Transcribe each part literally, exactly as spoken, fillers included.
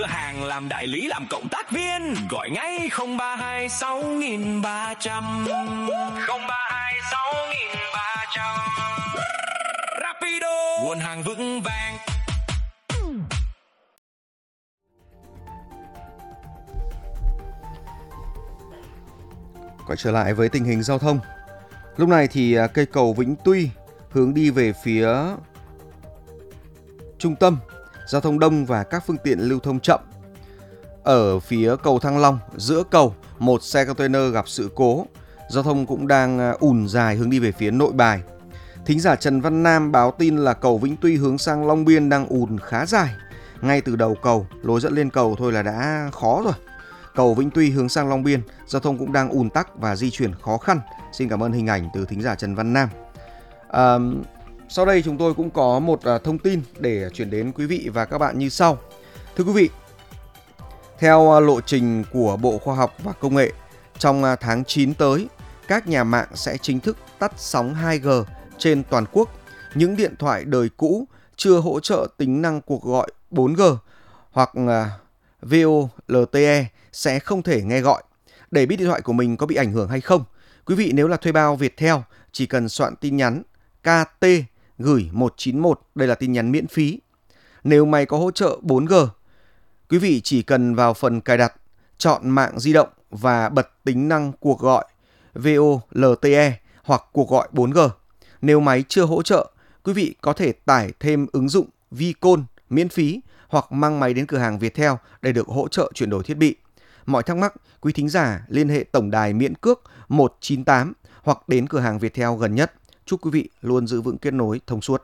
Hàng làm đại lý, làm cộng tác viên, gọi ngay không ba hai sáu ba trăm không ba hai sáu ba trăm. Rapido, nguồn hàng vững vàng. Quay trở lại với tình hình giao thông. Lúc này thì cây cầu Vĩnh Tuy hướng đi về phía trung tâm, giao thông đông và các phương tiện lưu thông chậm. Ở phía cầu Thăng Long, giữa cầu, một xe container gặp sự cố. Giao thông cũng đang ùn dài hướng đi về phía Nội Bài. Thính giả Trần Văn Nam báo tin là cầu Vĩnh Tuy hướng sang Long Biên đang ùn khá dài. Ngay từ đầu cầu, lối dẫn lên cầu thôi là đã khó rồi. Cầu Vĩnh Tuy hướng sang Long Biên, giao thông cũng đang ùn tắc và di chuyển khó khăn. Xin cảm ơn hình ảnh từ thính giả Trần Văn Nam. À, sau đây chúng tôi cũng có một thông tin để chuyển đến quý vị và các bạn như sau. Thưa quý vị, theo lộ trình của Bộ Khoa học và Công nghệ, trong tháng chín tới, các nhà mạng sẽ chính thức tắt sóng hai G trên toàn quốc. Những điện thoại đời cũ chưa hỗ trợ tính năng cuộc gọi bốn G hoặc vê o lờ tê e sẽ không thể nghe gọi. Để biết điện thoại của mình có bị ảnh hưởng hay không, quý vị nếu là thuê bao Viettel chỉ cần soạn tin nhắn ca tê gửi một chín một, đây là tin nhắn miễn phí. Nếu máy có hỗ trợ bốn G, quý vị chỉ cần vào phần cài đặt, chọn mạng di động và bật tính năng cuộc gọi vê o lờ tê e hoặc cuộc gọi bốn G. Nếu máy chưa hỗ trợ, quý vị có thể tải thêm ứng dụng Vicall miễn phí hoặc mang máy đến cửa hàng Viettel để được hỗ trợ chuyển đổi thiết bị. Mọi thắc mắc, quý thính giả liên hệ tổng đài miễn cước một chín tám hoặc đến cửa hàng Viettel gần nhất. Chúc quý vị luôn giữ vững kết nối thông suốt.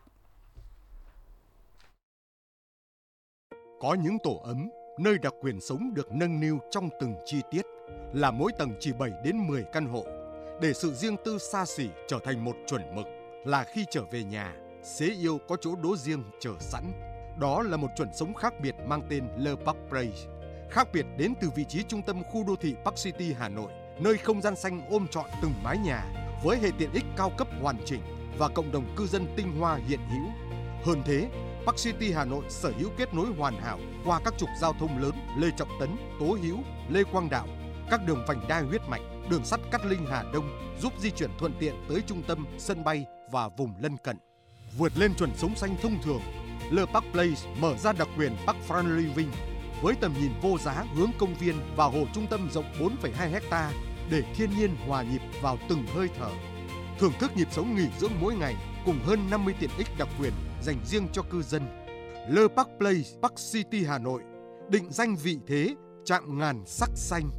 Có những tổ ấm, nơi đặc quyền sống được nâng niu trong từng chi tiết, là mỗi tầng chỉ bảy đến mười căn hộ. Để sự riêng tư xa xỉ trở thành một chuẩn mực, là khi trở về nhà, xế yêu có chỗ đỗ riêng chờ sẵn. Đó là một chuẩn sống khác biệt mang tên Le Parc Place. Khác biệt đến từ vị trí trung tâm khu đô thị Park City Hà Nội, nơi không gian xanh ôm trọn từng mái nhà với hệ tiện ích cao cấp hoàn chỉnh và cộng đồng cư dân tinh hoa hiện hữu. Hơn thế, Park City Hà Nội sở hữu kết nối hoàn hảo qua các trục giao thông lớn Lê Trọng Tấn, Tố Hữu, Lê Quang Đạo, các đường vành đai huyết mạch, đường sắt Cát Linh Hà Đông giúp di chuyển thuận tiện tới trung tâm, sân bay và vùng lân cận. Vượt lên chuẩn sống xanh thông thường, Le Parc Place mở ra đặc quyền Park Front Living với tầm nhìn vô giá hướng công viên và hồ trung tâm rộng bốn phẩy hai héc ta để thiên nhiên hòa nhịp vào từng hơi thở. Thưởng thức nhịp sống nghỉ dưỡng mỗi ngày cùng hơn năm mươi tiện ích đặc quyền dành riêng cho cư dân. Le Parc Place, Park City Hà Nội, định danh vị thế chạm ngàn sắc xanh.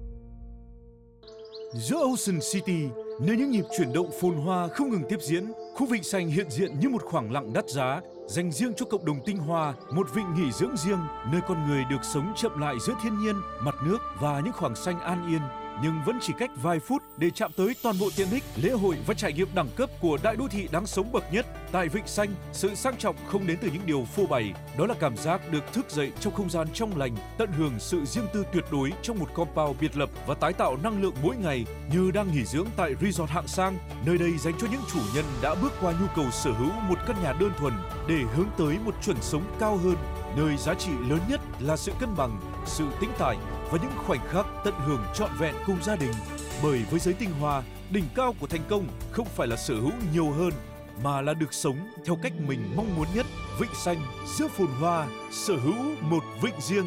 Giữa Ocean City, nơi những nhịp chuyển động phồn hoa không ngừng tiếp diễn, khu vịnh xanh hiện diện như một khoảng lặng đắt giá, dành riêng cho cộng đồng tinh hoa, một vịnh nghỉ dưỡng riêng, nơi con người được sống chậm lại giữa thiên nhiên, mặt nước và những khoảng xanh an yên. Nhưng vẫn chỉ cách vài phút để chạm tới toàn bộ tiện ích, lễ hội và trải nghiệm đẳng cấp của đại đô thị đáng sống bậc nhất. Tại Vịnh Xanh, sự sang trọng không đến từ những điều phô bày, đó là cảm giác được thức dậy trong không gian trong lành, tận hưởng sự riêng tư tuyệt đối trong một compound biệt lập và tái tạo năng lượng mỗi ngày như đang nghỉ dưỡng tại resort hạng sang. Nơi đây dành cho những chủ nhân đã bước qua nhu cầu sở hữu một căn nhà đơn thuần để hướng tới một chuẩn sống cao hơn, nơi giá trị lớn nhất là sự cân bằng, sự tĩnh tại và những khoảnh khắc tận hưởng trọn vẹn cùng gia đình. Bởi với giới tinh hoa, đỉnh cao của thành công không phải là sở hữu nhiều hơn, mà là được sống theo cách mình mong muốn nhất. Vịnh Xanh, giữa phồn hoa, sở hữu một vịnh riêng.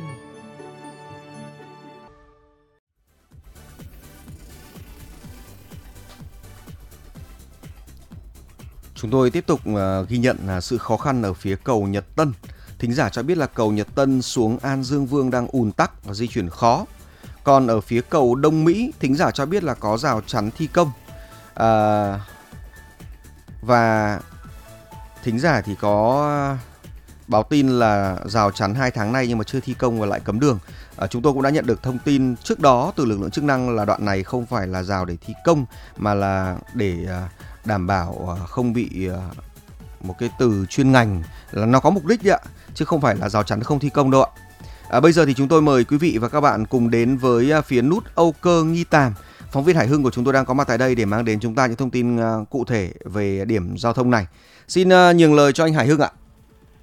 Chúng tôi tiếp tục uh, ghi nhận uh, sự khó khăn ở phía cầu Nhật Tân. Thính giả cho biết là cầu Nhật Tân xuống An Dương Vương đang ùn tắc và di chuyển khó. Còn ở phía cầu Đông Mỹ, thính giả cho biết là có rào chắn thi công. À, và thính giả thì có báo tin là rào chắn hai tháng nay nhưng mà chưa thi công và lại cấm đường. À, chúng tôi cũng đã nhận được thông tin trước đó từ lực lượng chức năng là đoạn này không phải là rào để thi công mà là để uh, đảm bảo uh, không bị uh, một cái từ chuyên ngành là nó có mục đích đấy ạ, chứ không phải là rào chắn không thi công đâu ạ. À, bây giờ thì chúng tôi mời quý vị và các bạn cùng đến với phía nút Âu Cơ Nghi Tàm. Phóng viên Hải Hưng của chúng tôi đang có mặt tại đây để mang đến chúng ta những thông tin uh, cụ thể về điểm giao thông này. Xin uh, nhường lời cho anh Hải Hưng ạ.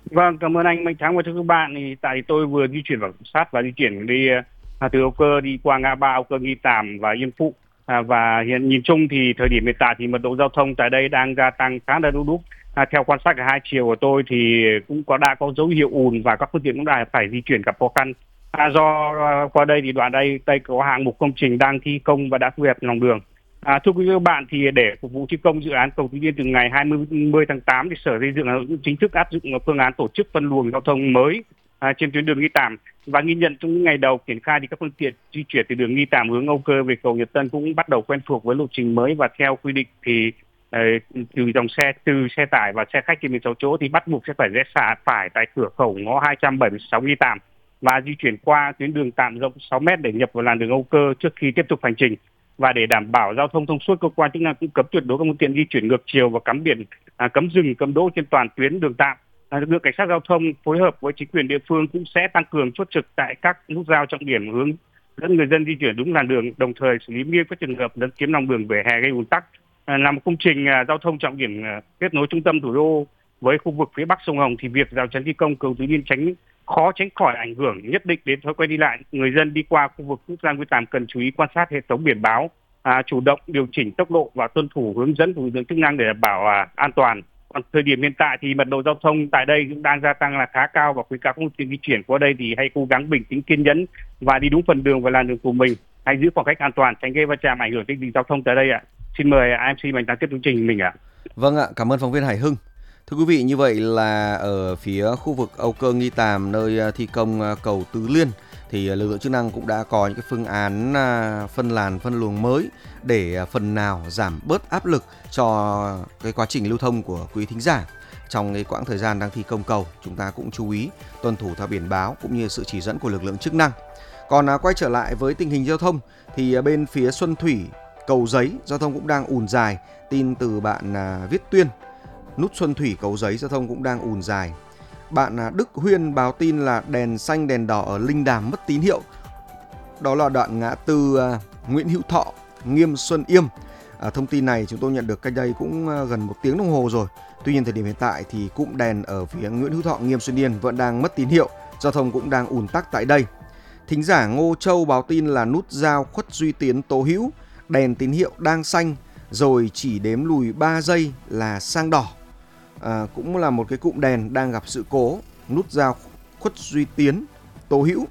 Vâng, cảm ơn anh Mạnh Thắng và các bạn. Thì tại thì tôi vừa di chuyển vào Cẩm Sát và di chuyển đi à, từ Âu Cơ đi qua ngã ba Âu Cơ, Nghi Tàm và Yên Phụ. À, và hiện nhìn chung thì thời điểm hiện tại thì mật độ giao thông tại đây đang gia tăng khá là đông đúc. À, theo quan sát cả hai chiều của tôi thì cũng có đã có dấu hiệu ùn và các phương tiện cũng đã phải di chuyển gặp khó khăn. À, do à, qua đây thì đoạn đây đây có hạng mục công trình đang thi công và đã thu hẹp lòng đường. À, thưa quý vị và các bạn, thì để phục vụ thi công dự án cầu Tứ Liên từ ngày hai mươi tháng tám thì Sở Xây dựng Hà Nội chính thức áp dụng phương án tổ chức phân luồng giao thông mới à, trên tuyến đường Nghi Tàm, và ghi nhận trong những ngày đầu triển khai thì các phương tiện di chuyển từ đường Nghi Tàm hướng Âu Cơ về cầu Nhật Tân cũng bắt đầu quen thuộc với lộ trình mới, và theo quy định thì uh, từ dòng xe từ xe tải và xe khách trên mười sáu chỗ thì bắt buộc sẽ phải rẽ xa phải tại cửa khẩu ngõ hai trăm bảy mươi sáu Nghi Tàm và di chuyển qua tuyến đường tạm rộng sáu mét để nhập vào làn đường Âu Cơ trước khi tiếp tục hành trình. Và để đảm bảo giao thông thông suốt, cơ quan chức năng cũng cấm tuyệt đối các phương tiện di chuyển ngược chiều và cắm biển à, cấm dừng cấm đỗ trên toàn tuyến đường tạm. À, lực lượng cảnh sát giao thông phối hợp với chính quyền địa phương cũng sẽ tăng cường chốt trực tại các nút giao trọng điểm, hướng dẫn người dân di chuyển đúng làn đường, đồng thời xử lý nghiêm các trường hợp lấn chiếm lòng đường, vỉa hè gây ùn tắc. À, là một công trình à, giao thông trọng điểm à, kết nối trung tâm thủ đô với khu vực phía bắc sông Hồng, thì việc rào chắn thi công cầu Tứ Liên tránh khó tránh khỏi ảnh hưởng nhất định đến thói quen đi lại. Người dân đi qua khu vực nút giao Nghi Tàm cần chú ý quan sát hệ thống biển báo, à, chủ động điều chỉnh tốc độ và tuân thủ hướng dẫn của lực lượng chức năng để đảm bảo à, an toàn. Còn thời điểm hiện tại thì mật độ giao thông tại đây cũng đang gia tăng là khá cao, và khuyến cáo các phương tiện di chuyển qua đây thì hãy cố gắng bình tĩnh, kiên nhẫn và đi đúng phần đường và làn đường của mình, hãy giữ khoảng cách an toàn, tránh gây va chạm ảnh hưởng đến tình hình giao thông tại đây ạ. Xin mời em xê Mạnh Thắng tiếp chương trình mình ạ. Vâng ạ, cảm ơn phóng viên Hải Hưng. Thưa quý vị, như vậy là ở phía khu vực Âu Cơ, Nghi Tàm nơi thi công cầu Tứ Liên thì lực lượng chức năng cũng đã có những cái phương án phân làn phân luồng mới để phần nào giảm bớt áp lực cho cái quá trình lưu thông của quý thính giả trong cái quãng thời gian đang thi công cầu. Chúng ta cũng chú ý tuân thủ theo biển báo cũng như sự chỉ dẫn của lực lượng chức năng. Còn quay trở lại với tình hình giao thông thì bên phía Xuân Thủy, Cầu Giấy giao thông cũng đang ùn dài. Tin từ bạn Viết Tuyên, nút Xuân Thủy Cầu Giấy giao thông cũng đang ùn dài. Bạn Đức Huyên báo tin là đèn xanh đèn đỏ ở Linh Đàm mất tín hiệu. Đó là đoạn ngã tư Nguyễn Hữu Thọ, Nghiêm Xuân Yêm. À, thông tin này chúng tôi nhận được cách đây cũng gần một tiếng đồng hồ rồi. Tuy nhiên thời điểm hiện tại thì cụm đèn ở phía Nguyễn Hữu Thọ, Nghiêm Xuân Yêm vẫn đang mất tín hiệu. Giao thông cũng đang ùn tắc tại đây. Thính giả Ngô Châu báo tin là nút giao Khuất Duy Tiến Tố Hữu, đèn tín hiệu đang xanh rồi chỉ đếm lùi ba giây là sang đỏ. À, cũng là một cái cụm đèn đang gặp sự cố, nút giao Khuất Duy Tiến Tố Hữu.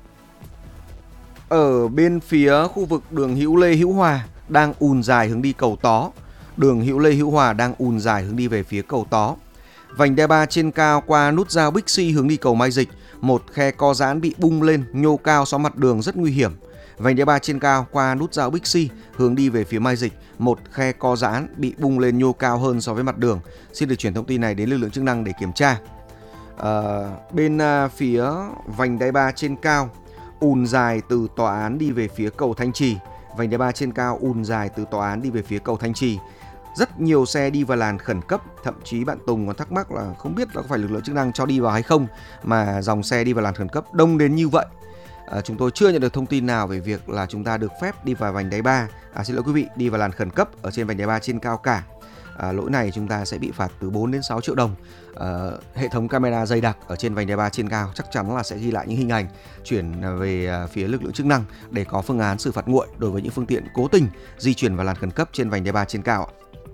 Ở bên phía khu vực đường Hữu Lê Hữu Hòa đang ùn dài hướng đi cầu Tó. Đường Hữu Lê Hữu Hòa đang ùn dài hướng đi về phía cầu Tó. Vành đai ba trên cao qua nút giao Bixi hướng đi cầu Mai Dịch, một khe co giãn bị bung lên nhô cao so mặt đường rất nguy hiểm. Vành đai ba trên cao qua nút giao Bixi hướng đi về phía Mai Dịch, một khe co giãn bị bung lên nhô cao hơn so với mặt đường. Xin được chuyển thông tin này đến lực lượng chức năng để kiểm tra. À, bên à, phía vành đai ba trên cao ùn dài từ tòa án đi về phía cầu Thanh Trì. Vành đai ba trên cao ùn dài từ tòa án đi về phía cầu Thanh Trì. Rất nhiều xe đi vào làn khẩn cấp, thậm chí bạn Tùng còn thắc mắc là không biết là có phải lực lượng chức năng cho đi vào hay không mà dòng xe đi vào làn khẩn cấp đông đến như vậy. À, chúng tôi chưa nhận được thông tin nào về việc là chúng ta được phép đi vào vành đai ba, à, xin lỗi quý vị, đi vào làn khẩn cấp ở trên vành đai ba trên cao cả. À, lỗi này chúng ta sẽ bị phạt từ bốn đến sáu triệu đồng. À, hệ thống camera dày đặc ở trên vành đai ba trên cao chắc chắn là sẽ ghi lại những hình ảnh, chuyển về phía lực lượng chức năng để có phương án xử phạt nguội đối với những phương tiện cố tình di chuyển vào làn khẩn cấp trên vành đai ba trên cao.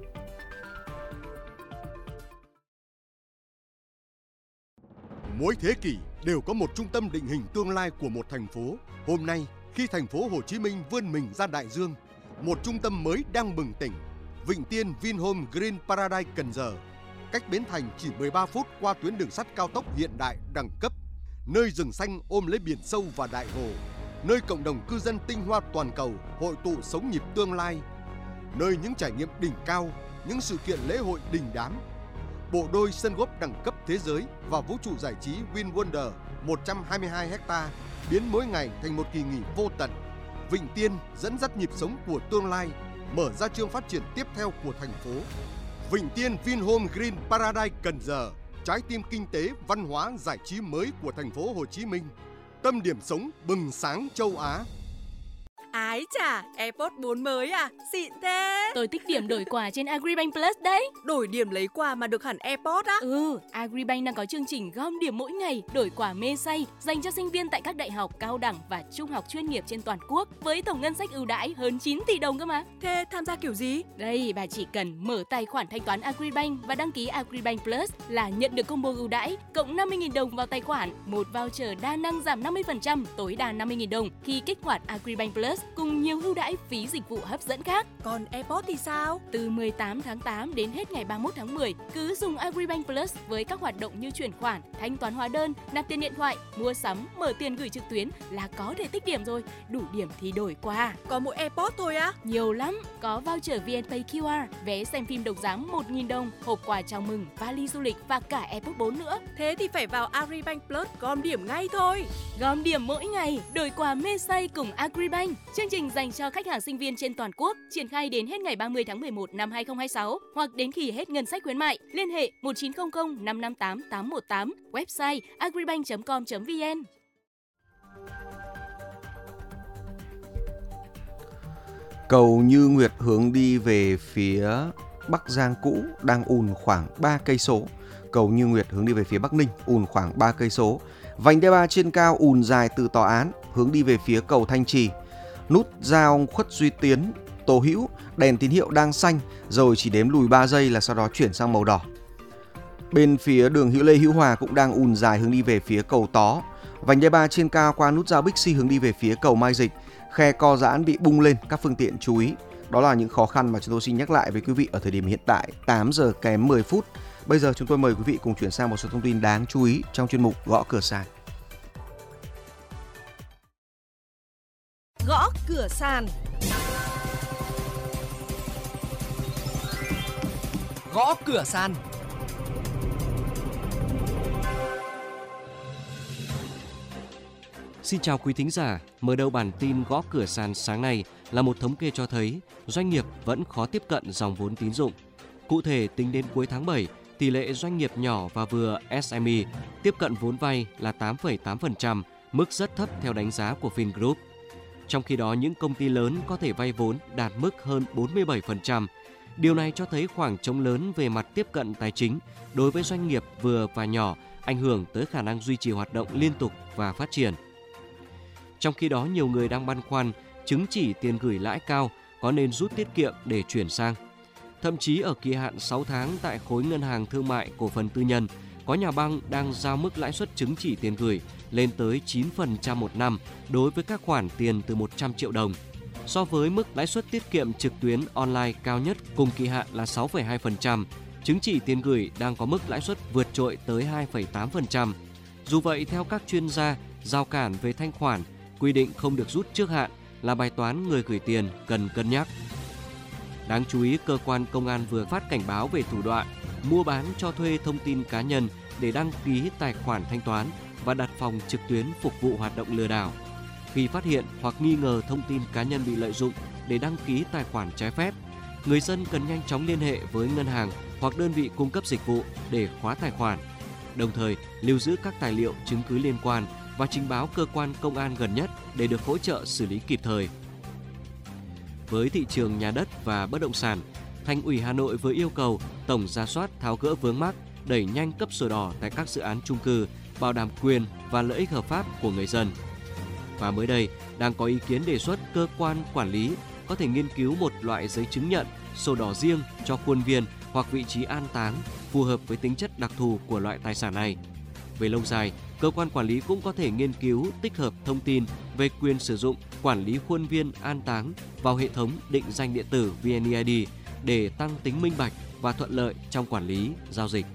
Mỗi thế kỷ đều có một trung tâm định hình tương lai của một thành phố. Hôm nay, khi thành phố Hồ Chí Minh vươn mình ra đại dương, một trung tâm mới đang bừng tỉnh. Vịnh Tiên Vinhome Green Paradise Cần Giờ, cách Bến Thành chỉ mười ba phút qua tuyến đường sắt cao tốc hiện đại đẳng cấp, nơi rừng xanh ôm lấy biển sâu và đại hồ, nơi cộng đồng cư dân tinh hoa toàn cầu hội tụ sống nhịp tương lai, nơi những trải nghiệm đỉnh cao, những sự kiện lễ hội đình đám. Bộ đôi sân golf đẳng cấp thế giới và vũ trụ giải trí Win Wonder một trăm hai mươi hai héc-ta biến mỗi ngày thành một kỳ nghỉ vô tận. Vịnh Tiên dẫn dắt nhịp sống của tương lai, mở ra chương phát triển tiếp theo của thành phố. Vịnh Tiên Vinhome Green Paradise Cần Giờ, trái tim kinh tế, văn hóa, giải trí mới của thành phố Hồ Chí Minh, tâm điểm sống bừng sáng châu Á. Ái chà, AirPods bốn mới à? Xịn thế. Tôi tích điểm đổi quà trên Agribank Plus đấy. Đổi điểm lấy quà mà được hẳn AirPods á? Ừ, Agribank đang có chương trình gom điểm mỗi ngày, đổi quà mê say dành cho sinh viên tại các đại học, cao đẳng và trung học chuyên nghiệp trên toàn quốc với tổng ngân sách ưu đãi hơn chín tỷ đồng cơ mà. Thế tham gia kiểu gì? Đây, bà chỉ cần mở tài khoản thanh toán Agribank và đăng ký Agribank Plus là nhận được combo ưu đãi cộng năm mươi nghìn đồng vào tài khoản, một voucher đa năng giảm năm mươi phần trăm, tối đa năm mươi nghìn đồng khi kích hoạt Agribank Plus cùng nhiều ưu đãi phí dịch vụ hấp dẫn khác. Còn AirPods thì sao? Từ mười tám tháng tám đến hết ngày ba mươi mốt tháng mười, cứ dùng Agribank Plus với các hoạt động như chuyển khoản, thanh toán hóa đơn, nạp tiền điện thoại, mua sắm, mở tiền gửi trực tuyến là có thể tích điểm rồi. Đủ điểm thì đổi quà. Có mỗi AirPods thôi á? Nhiều lắm, có voucher vê en Pay quy rờ, vé xem phim đồng giá một nghìn đồng, hộp quà chào mừng, vali du lịch và cả AirPods bốn nữa. Thế thì phải vào Agribank Plus gom điểm ngay thôi. Gom điểm mỗi ngày, đổi quà mê say cùng Agribank. Chương trình dành cho khách hàng sinh viên trên toàn quốc, triển khai đến hết ngày ba mươi tháng mười một năm hai nghìn không trăm hai mươi sáu hoặc đến khi hết ngân sách khuyến mại. Liên hệ một chín không không năm năm tám tám một tám, website agribank chấm com chấm vn. Cầu Như Nguyệt hướng đi về phía Bắc Giang cũ đang ùn khoảng ba cây số. Cầu Như Nguyệt hướng đi về phía Bắc Ninh ùn khoảng ba cây số. Vành đai ba trên cao ùn dài từ Tòa Án hướng đi về phía cầu Thanh Trì. Nút giao Khuất Duy Tiến, Tô Hữu, đèn tín hiệu đang xanh rồi chỉ đếm lùi ba giây là sau đó chuyển sang màu đỏ. Bên phía đường Hữu Lê Hữu Hòa cũng đang ùn dài hướng đi về phía cầu Tó. Vành đai ba trên cao qua nút giao Bixi hướng đi về phía cầu Mai Dịch. Khe co giãn bị bung lên, các phương tiện chú ý. Đó là những khó khăn mà chúng tôi xin nhắc lại với quý vị ở thời điểm hiện tại, tám giờ kém mười phút. Bây giờ chúng tôi mời quý vị cùng chuyển sang một số thông tin đáng chú ý trong chuyên mục Gõ Cửa Sàn. Gõ Cửa Sàn. Gõ Cửa Sàn. Xin chào quý thính giả, mở đầu bản tin Gõ Cửa Sàn sáng nay là một thống kê cho thấy doanh nghiệp vẫn khó tiếp cận dòng vốn tín dụng. Cụ thể, tính đến cuối tháng bảy, tỷ lệ doanh nghiệp nhỏ và vừa ét em e tiếp cận vốn vay là tám phẩy tám phần trăm, mức rất thấp theo đánh giá của Vingroup. Trong khi đó, những công ty lớn có thể vay vốn đạt mức hơn bốn mươi bảy phần trăm. Điều này cho thấy khoảng trống lớn về mặt tiếp cận tài chính đối với doanh nghiệp vừa và nhỏ, ảnh hưởng tới khả năng duy trì hoạt động liên tục và phát triển. Trong khi đó, nhiều người đang băn khoăn chứng chỉ tiền gửi lãi cao có nên rút tiết kiệm để chuyển sang. Thậm chí ở kỳ hạn sáu tháng tại khối ngân hàng thương mại cổ phần tư nhân, có nhà băng đang giao mức lãi suất chứng chỉ tiền gửi lên tới chín phần trăm một năm đối với các khoản tiền từ một trăm triệu đồng. So với mức lãi suất tiết kiệm trực tuyến online cao nhất cùng kỳ hạn là sáu phẩy hai phần trăm, chứng chỉ tiền gửi đang có mức lãi suất vượt trội tới hai phẩy tám phần trăm. Dù vậy, theo các chuyên gia, rào cản về thanh khoản, quy định không được rút trước hạn là bài toán người gửi tiền cần cân nhắc. Đáng chú ý, cơ quan công an vừa phát cảnh báo về thủ đoạn mua bán cho thuê thông tin cá nhân để đăng ký tài khoản thanh toán và đặt phòng trực tuyến phục vụ hoạt động lừa đảo. Khi phát hiện hoặc nghi ngờ thông tin cá nhân bị lợi dụng để đăng ký tài khoản trái phép, người dân cần nhanh chóng liên hệ với ngân hàng hoặc đơn vị cung cấp dịch vụ để khóa tài khoản, đồng thời lưu giữ các tài liệu chứng cứ liên quan và trình báo cơ quan công an gần nhất để được hỗ trợ xử lý kịp thời. Với thị trường nhà đất và bất động sản, Thành ủy Hà Nội vừa yêu cầu tổng rà soát tháo gỡ vướng mắc, đẩy nhanh cấp sổ đỏ tại các dự án chung cư, bảo đảm quyền và lợi ích hợp pháp của người dân. Và mới đây, đang có ý kiến đề xuất cơ quan quản lý có thể nghiên cứu một loại giấy chứng nhận, sổ đỏ riêng cho khuôn viên hoặc vị trí an táng phù hợp với tính chất đặc thù của loại tài sản này. Về lâu dài, cơ quan quản lý cũng có thể nghiên cứu tích hợp thông tin về quyền sử dụng quản lý khuôn viên an táng vào hệ thống định danh điện tử vê en e i đê để tăng tính minh bạch và thuận lợi trong quản lý giao dịch.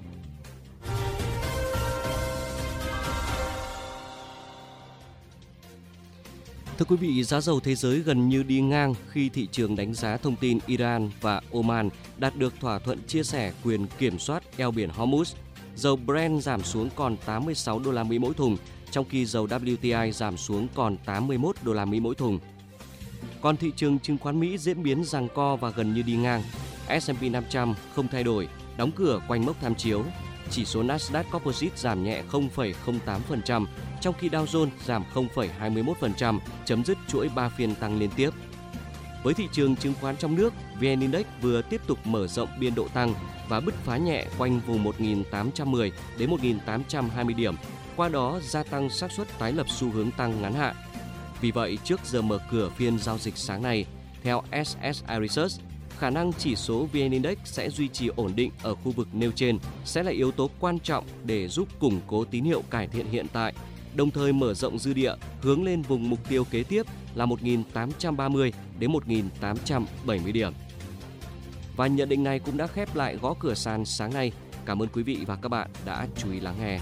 Thưa quý vị, giá dầu thế giới gần như đi ngang khi thị trường đánh giá thông tin Iran và Oman đạt được thỏa thuận chia sẻ quyền kiểm soát eo biển Hormuz. Dầu Brent giảm xuống còn tám mươi sáu đô la Mỹ mỗi thùng, trong khi dầu W T I giảm xuống còn tám mươi mốt đô la Mỹ mỗi thùng. Còn thị trường chứng khoán Mỹ diễn biến giằng co và gần như đi ngang. S and P năm trăm không thay đổi, đóng cửa quanh mốc tham chiếu. Chỉ số Nasdaq Composite giảm nhẹ không phẩy không tám phần trăm, trong khi Dow Jones giảm không phẩy hai mươi mốt phần trăm, chấm dứt chuỗi ba phiên tăng liên tiếp. Với thị trường chứng khoán trong nước, vê en Index vừa tiếp tục mở rộng biên độ tăng và bứt phá nhẹ quanh vùng một nghìn tám trăm mười đến một nghìn tám trăm hai mươi điểm, qua đó gia tăng xác suất tái lập xu hướng tăng ngắn hạn. Vì vậy, trước giờ mở cửa phiên giao dịch sáng nay, theo ét ét i Research, khả năng chỉ số vê en Index sẽ duy trì ổn định ở khu vực nêu trên sẽ là yếu tố quan trọng để giúp củng cố tín hiệu cải thiện hiện tại, đồng thời mở rộng dư địa hướng lên vùng mục tiêu kế tiếp là một nghìn tám trăm ba mươi đến một nghìn tám trăm bảy mươi điểm. Và nhận định này cũng đã khép lại gõ cửa sàn sáng nay. Cảm ơn quý vị và các bạn đã chú ý lắng nghe.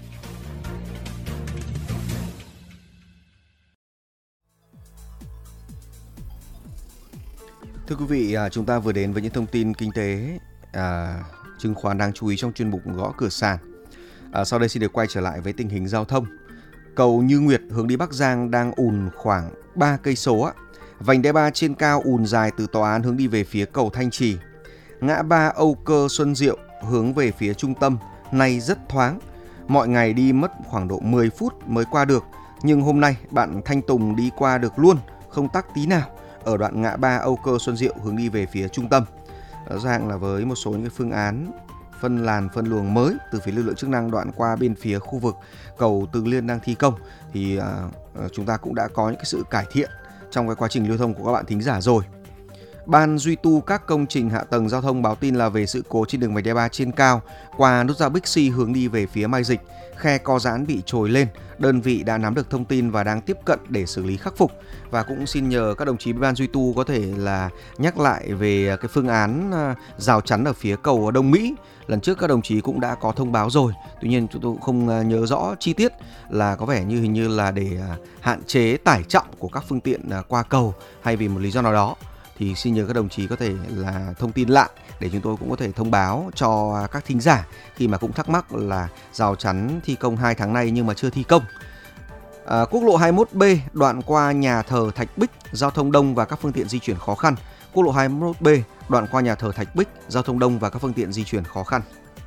Thưa quý vị, chúng ta vừa đến với những thông tin kinh tế, à, chứng khoán đáng chú ý trong chuyên mục gõ cửa sàn. À, sau đây xin được quay trở lại với tình hình giao thông. Cầu Như Nguyệt hướng đi Bắc Giang đang ùn khoảng ba cây số á. Vành đai ba trên cao ùn dài từ tòa án hướng đi về phía cầu Thanh Trì. Ngã ba Âu Cơ Xuân Diệu hướng về phía trung tâm nay rất thoáng. Mọi ngày đi mất khoảng độ mười phút mới qua được, nhưng hôm nay bạn Thanh Tùng đi qua được luôn, không tắc tí nào ở đoạn ngã ba Âu Cơ Xuân Diệu hướng đi về phía trung tâm. Rõ ràng là với một số những cái phương án phân làn phân luồng mới từ phía lực lượng chức năng đoạn qua bên phía khu vực cầu Từ Liên đang thi công thì uh, chúng ta cũng đã có những cái sự cải thiện trong cái quá trình lưu thông của các bạn thính giả rồi. Ban duy tu các công trình hạ tầng giao thông báo tin là về sự cố trên đường vành đai ba trên cao qua nút giao Bixi hướng đi về phía Mai Dịch, khe co giãn bị trồi lên. Đơn vị đã nắm được thông tin và đang tiếp cận để xử lý khắc phục. Và cũng xin nhờ các đồng chí ban duy tu có thể là nhắc lại về cái phương án rào chắn ở phía cầu Đông Mỹ. Lần trước các đồng chí cũng đã có thông báo rồi. Tuy nhiên chúng tôi cũng không nhớ rõ chi tiết, là có vẻ như hình như là để hạn chế tải trọng của các phương tiện qua cầu hay vì một lý do nào đó. Thì xin nhờ các đồng chí có thể là thông tin lại để chúng tôi cũng có thể thông báo cho các thính giả khi mà cũng thắc mắc là rào chắn thi công hai tháng nay nhưng mà chưa thi công. À, quốc lộ hai mươi mốt B đoạn qua nhà thờ Thạch Bích, giao thông đông và các phương tiện di chuyển khó khăn. Quốc lộ hai mươi mốt B đoạn qua nhà thờ Thạch Bích, giao thông đông và các phương tiện di chuyển khó khăn.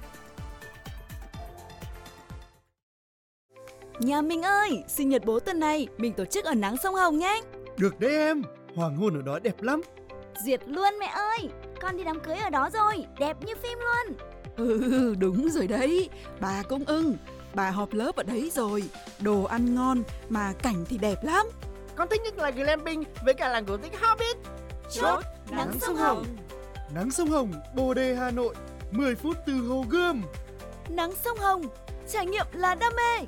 Nhà mình ơi, sinh nhật bố tuần này mình tổ chức ở nắng sông Hồng nhé. Được đấy em, hoàng hôn ở đó đẹp lắm. Duyệt luôn mẹ ơi, con đi đám cưới ở đó rồi, đẹp như phim luôn. Ừ, đúng rồi đấy, bà cũng ưng. Bà họp lớp ở đấy rồi, đồ ăn ngon mà cảnh thì đẹp lắm. Con thích nhất là glamping với cả làng cổ tích Hobbit. Chốt nắng sông Hồng. Nắng sông Hồng, Bồ Đề, Hà Nội, mười phút từ Hồ Gươm. Nắng sông Hồng, trải nghiệm là đam mê.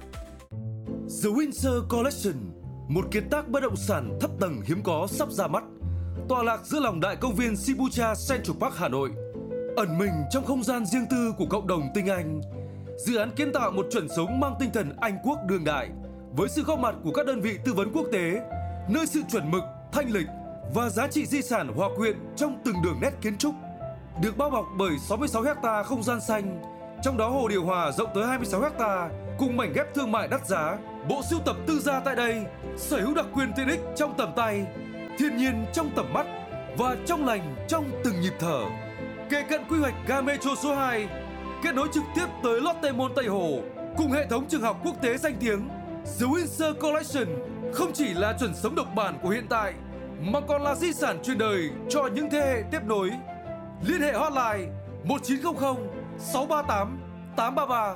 The Windsor Collection, một kiệt tác bất động sản thấp tầng hiếm có sắp ra mắt, tọa lạc giữa lòng đại công viên Shibuya Central Park Hà Nội, ẩn mình trong không gian riêng tư của cộng đồng tinh Anh. Dự án kiến tạo một chuẩn sống mang tinh thần Anh quốc đương đại, với sự góp mặt của các đơn vị tư vấn quốc tế, nơi sự chuẩn mực, thanh lịch và giá trị di sản hòa quyện trong từng đường nét kiến trúc. Được bao bọc bởi sáu mươi sáu héc ta không gian xanh, trong đó hồ điều hòa rộng tới hai mươi sáu héc ta cùng mảnh ghép thương mại đắt giá. Bộ sưu tập tư gia tại đây sở hữu đặc quyền tiện ích trong tầm tay, thiên nhiên trong tầm mắt và trong lành trong từng nhịp thở. Kề cận quy hoạch ga Metro số hai, kết nối trực tiếp tới Lotte Mall Tây Hồ cùng hệ thống trường học quốc tế danh tiếng. The Windsor Collection không chỉ là chuẩn sống độc bản của hiện tại mà còn là di sản truyền đời cho những thế hệ tiếp nối. Liên hệ hotline một chín không không sáu ba tám tám ba ba.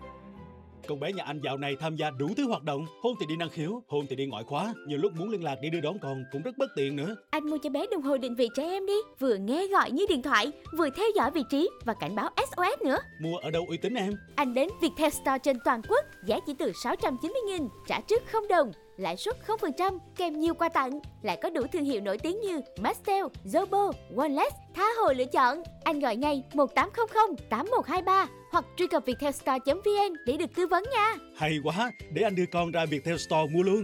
Con bé nhà anh dạo này tham gia đủ thứ hoạt động, hôn thì đi năng khiếu, hôn thì đi ngoại khóa, nhiều lúc muốn liên lạc đi đưa đón con cũng rất bất tiện nữa. Anh mua cho bé đồng hồ định vị trẻ em đi, vừa nghe gọi như điện thoại, vừa theo dõi vị trí và cảnh báo ét o ét nữa. Mua ở đâu uy tín em? Anh đến Viettel Store trên toàn quốc, giá chỉ từ sáu trăm chín mươi nghìn, trả trước không đồng, lãi suất không phần trăm, kèm nhiều quà tặng, lại có đủ thương hiệu nổi tiếng như Mastel, Zobo, Oneless, tha hồ lựa chọn. Anh gọi ngay một tám không không tám một hai ba hoặc truy cập viettelstore chấm vn để được tư vấn nha. Hay quá, để anh đưa con ra Viettel Store mua luôn.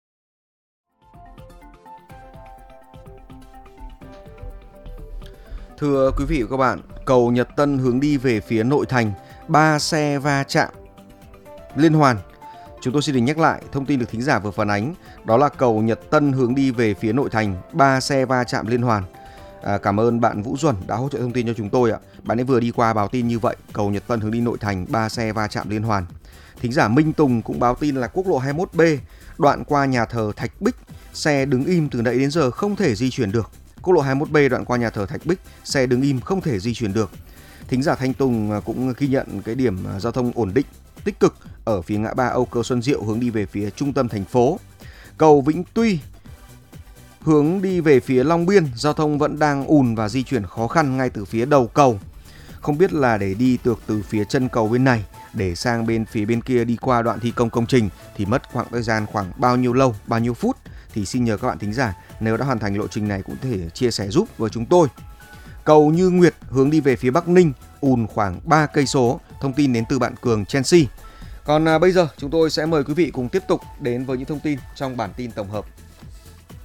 Thưa quý vị và các bạn, cầu Nhật Tân hướng đi về phía nội thành, ba xe va chạm liên hoàn. Chúng tôi xin được nhắc lại thông tin được thính giả vừa phản ánh, đó là cầu Nhật Tân hướng đi về phía nội thành, ba xe va chạm liên hoàn. À, cảm ơn bạn Vũ Duẩn đã hỗ trợ thông tin cho chúng tôi ạ. Bạn ấy vừa đi qua báo tin như vậy, cầu Nhật Tân hướng đi nội thành, ba xe va chạm liên hoàn. Thính giả Minh Tùng cũng báo tin là quốc lộ hai mươi mốt B đoạn qua nhà thờ Thạch Bích, xe đứng im từ nãy đến giờ không thể di chuyển được. Quốc lộ hai mươi mốt B đoạn qua nhà thờ Thạch Bích, xe đứng im không thể di chuyển được. Thính giả Thanh Tùng cũng ghi nhận cái điểm giao thông ổn định, tích cực ở phía ngã ba Âu Cơ Xuân Diệu hướng đi về phía trung tâm thành phố. Cầu Vĩnh Tuy hướng đi về phía Long Biên, giao thông vẫn đang ùn và di chuyển khó khăn ngay từ phía đầu cầu. Không biết là để đi được từ phía chân cầu bên này để sang bên phía bên kia đi qua đoạn thi công công trình thì mất khoảng thời gian khoảng bao nhiêu lâu, bao nhiêu phút, thì xin nhờ các bạn thính giả nếu đã hoàn thành lộ trình này cũng có thể chia sẻ giúp với chúng tôi. Cầu Như Nguyệt hướng đi về phía Bắc Ninh ùn khoảng ba cây số. Thông tin đến từ bạn Cường Chelsea. Còn à, bây giờ chúng tôi sẽ mời quý vị cùng tiếp tục đến với những thông tin trong bản tin tổng hợp